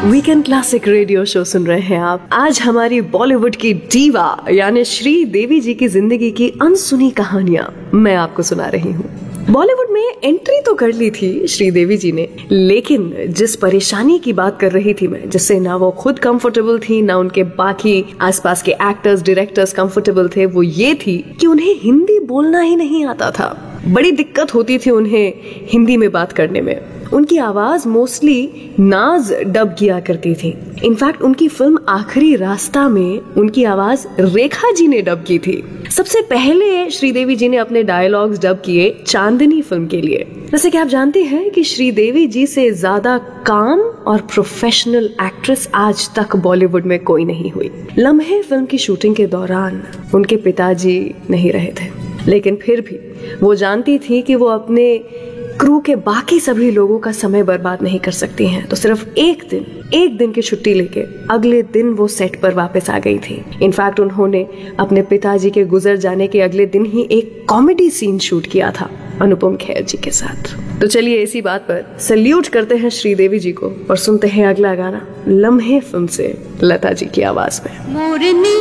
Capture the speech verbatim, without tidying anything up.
Weekend classic radio show सुन रहे हैं आप। आज हमारी बॉलीवुड की डीवा यानी श्री देवी जी की जिंदगी की अनसुनी कहानियां मैं आपको सुना रही हूँ। बॉलीवुड में एंट्री तो कर ली थी श्री देवी जी ने, लेकिन जिस परेशानी की बात कर रही थी मैं, जिससे ना वो खुद कंफर्टेबल थी ना उनके बाकी आसपास के एक्टर्स डायरेक्टर्स कंफर्टेबल थे, वो ये थी कि उन्हें हिंदी बोलना ही नहीं आता था। बड़ी दिक्कत होती थी उन्हें हिंदी में बात करने में। उनकी आवाज मोस्टली नाज डब किया करती थी। इनफैक्ट उनकी फिल्म आखिरी रास्ता में उनकी आवाज रेखा जी ने डब की थी। सबसे पहले श्रीदेवी जी ने अपने डायलॉग्स डब किए चांदनी फिल्म के लिए। जैसे कि आप जानते हैं कि श्रीदेवी जी से ज्यादा काम और प्रोफेशनल एक्ट्रेस आज तक बॉलीवुड में कोई नहीं हुई। लम्हे फिल्म की शूटिंग के दौरान उनके पिताजी नहीं रहे थे, लेकिन फिर भी वो जानती थी कि वो अपने क्रू के बाकी सभी लोगों का समय बर्बाद नहीं कर सकती हैं, तो सिर्फ एक दिन एक दिन की छुट्टी लेके अगले दिन वो सेट पर वापस आ गई थी। इनफैक्ट उन्होंने अपने पिताजी के गुजर जाने के अगले दिन ही एक कॉमेडी सीन शूट किया था अनुपम खेर जी के साथ। तो चलिए इसी बात पर सल्यूट करते हैं श्रीदेवी जी को और सुनते हैं अगला गाना लम्हे फिल्म से लता जी की आवाज में।